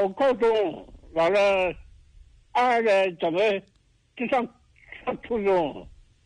考高中，完了二的准备就上初中。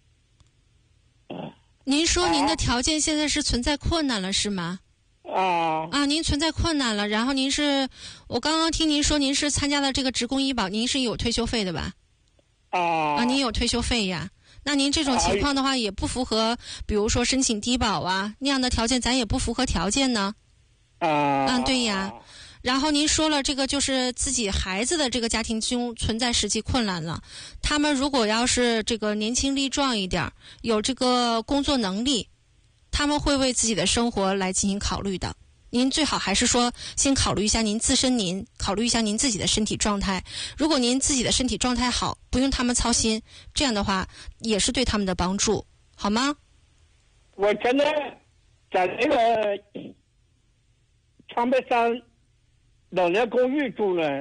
您说您的条件现在是存在困难了，是吗？您存在困难了，然后我刚刚听您说您是参加了这个职工医保，您是有退休费的吧？您有退休费呀。那您这种情况的话也不符合，比如说申请低保那样的条件，咱也不符合条件呢。对呀。然后您说了，这个就是自己孩子的这个家庭中存在实际困难了。他们如果要是这个年轻力壮一点，有这个工作能力，他们会为自己的生活来进行考虑的。您最好还是说先考虑一下您自身，考虑一下您自己的身体状态。如果您自己的身体状态好，不用他们操心，这样的话也是对他们的帮助，好吗？ 我现在在那个长白山老年公寓住呢。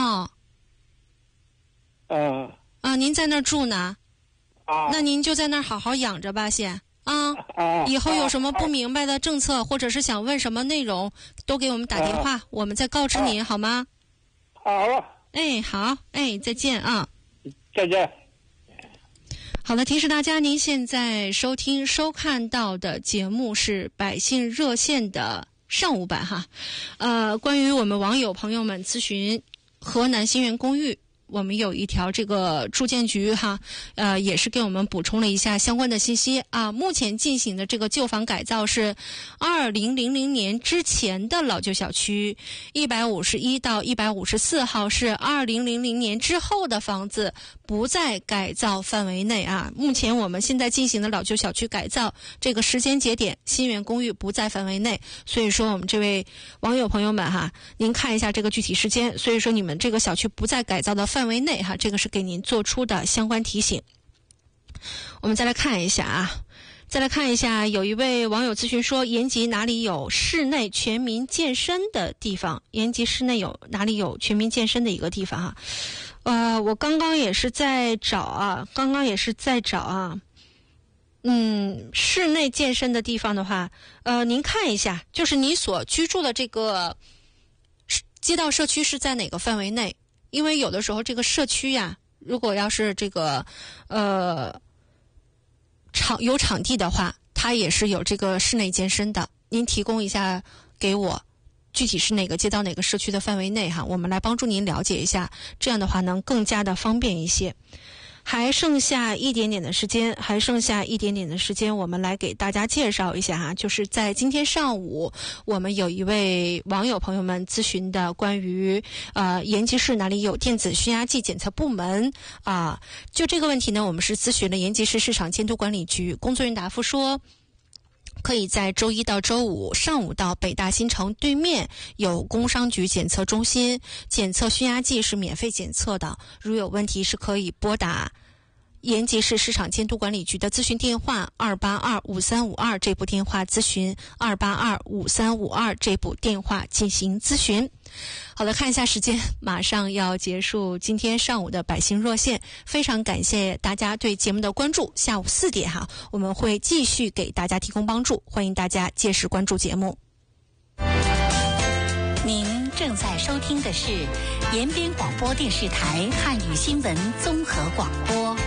您在那儿住呢？那您就在那儿好好养着吧，先。以后有什么不明白的政策，或者是想问什么内容，都给我们打电话，我们再告知您，好吗？ 好。 好，再见啊！ 再见。 好的，提示大家，您现在收看到的节目是百姓热线的上午版哈。关于我们网友朋友们咨询河南新源公寓，我们有一条这个住建局也是给我们补充了一下相关的信息目前进行的这个旧房改造是2000年之前的老旧小区，151到154号是2000年之后的房子，不在改造范围内目前我们现在进行的老旧小区改造这个时间节点，新源公寓不在范围内，所以说我们这位网友朋友们您看一下这个具体时间，所以说你们这个小区不在改造的范围内这个是给您做出的相关提醒。我们再来看一下有一位网友咨询说，延吉哪里有室内全民健身的地方？延吉市内有哪里有全民健身的一个地方我刚刚也是在找室内健身的地方的话，您看一下，就是你所居住的这个街道社区是在哪个范围内？因为有的时候这个社区如果要是这个有场地的话，它也是有这个室内健身的。您提供一下给我，具体是哪个街道哪个社区的范围内我们来帮助您了解一下，这样的话能更加的方便一些。还剩下一点点的时间，我们来给大家介绍一下就是在今天上午，我们有一位网友朋友们咨询的关于延吉市哪里有电子熏压计检测部门就这个问题呢，我们是咨询了延吉市市场监督管理局，工作人员答复说，可以在周一到周五上午到北大新城对面有工商局检测中心，检测熏压计是免费检测的，如有问题是可以拨打延吉市市场监督管理局的咨询电话2825352这部电话咨询2825352这部电话进行咨询。好的，看一下时间，马上要结束今天上午的百姓热线，非常感谢大家对节目的关注。下午4点我们会继续给大家提供帮助，欢迎大家届时关注节目。 您正在收听的是延边广播电视台汉语新闻综合广播。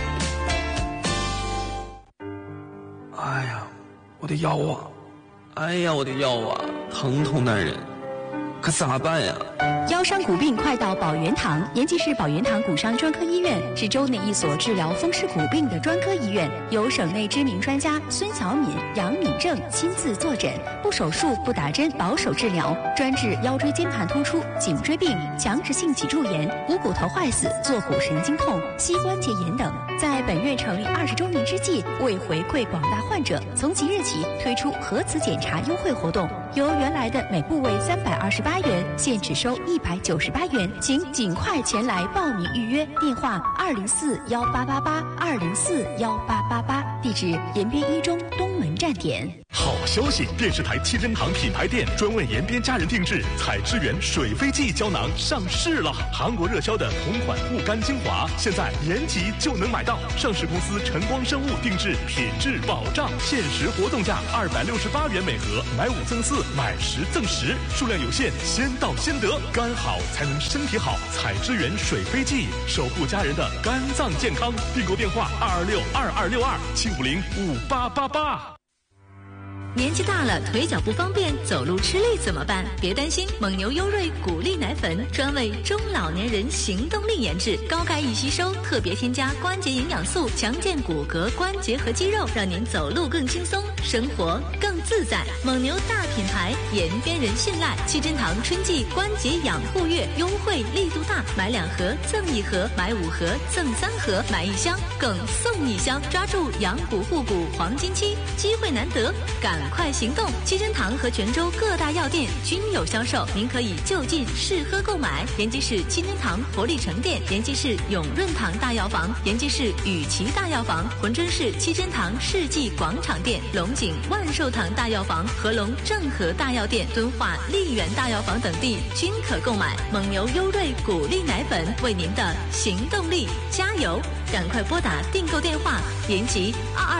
哎呀，我的腰啊，疼痛难忍，可咋办呀？ 腰伤骨病快到宝源堂。延吉市宝源堂骨伤专科医院是州内一所治疗风湿骨病的专科医院，由省内知名专家孙小敏、杨敏正亲自坐诊，不手术不打针，保守治疗，专治腰椎间盘突出、颈椎病、强直性脊柱炎、股骨头坏死、坐骨神经痛、膝关节炎等。在本院成立20周年之际，为回馈广大患者，从即日起推出核磁检查优惠活动，由原来的每部位328元，现只收198元，请尽快前来报名预约。电话2041888，2041888，地址延边一中东门站点。 好消息！电视台七珍堂品牌店专为延边家人定制采之源水飞记胶囊上市了。韩国热销的同款护肝精华，现在延吉就能买到。上市公司晨光生物定制，品质保障，限时活动价268元每盒，买5赠4，买10赠10，数量有限，先到先得。肝好才能身体好，采之源水飞记，守护家人的肝脏健康。订购电话2262262，7505888。 年纪大了，腿脚不方便，走路吃力怎么办？别担心，蒙牛优瑞骨力奶粉专为中老年人行动力研制，高钙易吸收，特别添加关节营养素，强健骨骼、关节和肌肉，让您走路更轻松，生活更自在。蒙牛大品牌，延边人信赖。七珍堂春季关节养护月优惠力度大，买2盒赠1盒，买5盒赠3盒，买1箱更送1箱，抓住养骨护骨黄金期，机会难得，赶快行动！七珍堂和泉州各大药店均有销售，您可以就近试喝购买。延吉市七珍堂活力城店、延吉市永润堂大药房、延吉市雨琦大药房、珲春市七珍堂世纪广场店、龙井万寿堂大药房、合龙正和大药店、敦化丽园大药房等地均可购买。蒙牛优瑞骨力奶粉，为您的行动力加油！赶快拨打订购电话：延吉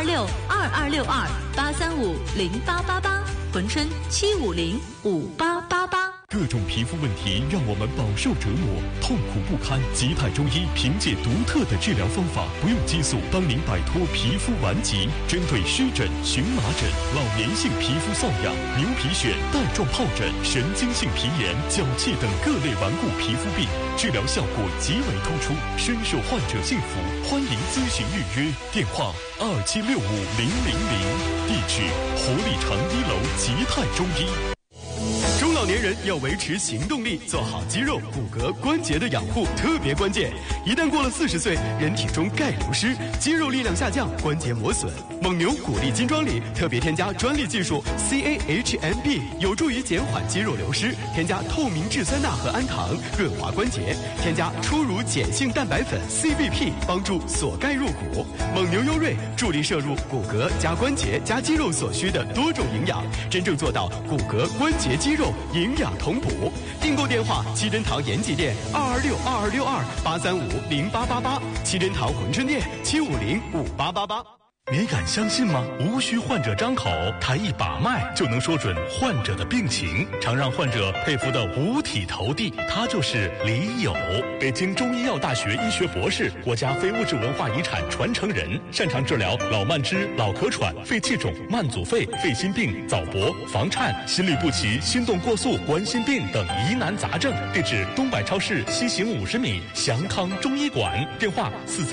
226-2262-835-0888，珲春750-5888。 各种皮肤问题让我们饱受折磨，痛苦不堪。吉泰中医凭借独特的治疗方法，不用激素，帮您摆脱皮肤顽疾。针对湿疹、荨麻疹、老年性皮肤瘙痒、牛皮癣、带状疱疹、神经性皮炎、脚气等各类顽固皮肤病，治疗效果极为突出，深受患者信服。欢迎咨询预约，电话2765-000，地址活力城1楼吉泰中医。中老年人要维持行动力，做好肌肉、骨骼、关节的养护特别关键。一旦过了40岁，人体中钙流失，肌肉力量下降，关节磨损。蒙牛骨力金装里特别添加专利技术 CAHMB， 有助于减缓肌肉流失。添加透明质酸钠和氨糖，润滑关节。添加初乳碱性蛋白粉 CBP， 帮助锁钙入骨。蒙牛优瑞助力摄入骨骼加关节加肌肉所需的多种营养，真正做到骨骼、关节、肌肉营养同补。订购电话：七珍堂延吉店226-2262-835-0888，七珍堂珲春店750-5888。你敢相信吗？无需患者张口，他一把脉就能说准患者的病情，常让患者佩服的五体投地。他就是李友，北京中医药大学医学博士，国家非物质文化遗产传承人，擅长治疗老慢支、老咳喘、肺气肿、慢阻肺、肺心病、早搏、房颤、心律不齐、心动过速、冠心病等疑难杂症。地址：东百超市西行50米，祥康中医馆。电话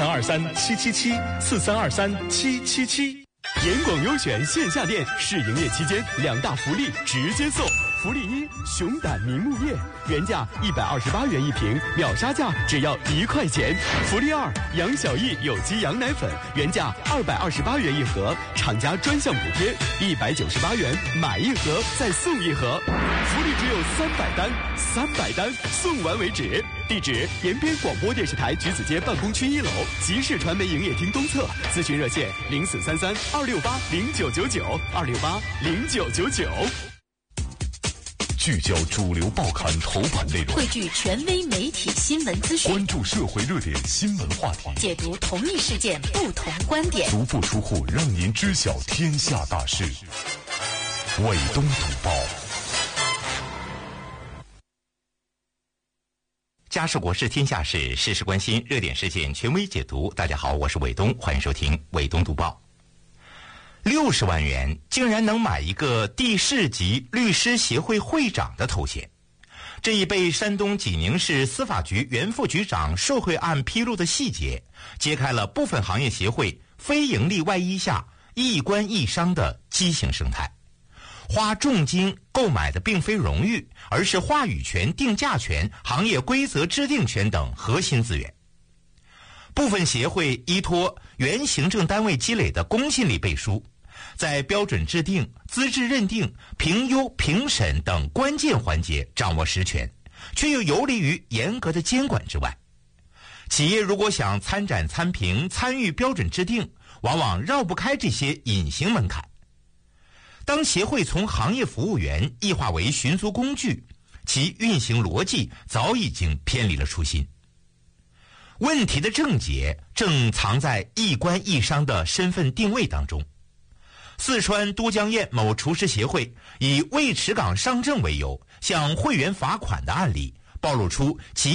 ：4323-777，4323-777。严广优选线下店试营业期间2大福利直接送。福利1：熊胆明目叶，原价128元一瓶，秒杀价只要1块钱。福利2：杨小艺有机羊奶粉，原价228元一盒，厂家专项补贴198元，买1盒再送1盒。福利只有300单送完为止。地址：延边广播电视台橘子街办公区1楼，集市传媒营业厅东侧。咨询热线：0433-268-0999，268-0999。聚焦主流报刊头版内容， 汇聚权威媒体新闻资讯， 关注社会热点新闻话题， 解读同一事件不同观点， 足不出户让您知晓天下大事。伟东读报。 家事国事天下事，事事关心，热点事件权威解读。大家好，我是伟东，欢迎收听伟东读报。60万元竟然能买一个第4级律师协会会长的头衔，这一被山东济宁市司法局原副局长受贿案披露的细节，揭开了部分行业协会非盈利外衣下一官一商的畸形生态。花重金购买的并非荣誉，而是话语权、定价权、行业规则制定权等核心资源。部分协会依托原行政单位积累的公信力背书，在标准制定、资质认定、评优、评审等关键环节掌握实权，却又游离于严格的监管之外。企业如果想参展参评、参与标准制定，往往绕不开这些隐形门槛。 当协会从行业服务员异化为寻租工具，其运行逻辑早已经偏离了初心。问题的症结正藏在一官一商的身份定位当中。四川都江堰某厨师协会以未持岗上阵为由向会员罚款的案例，暴露出其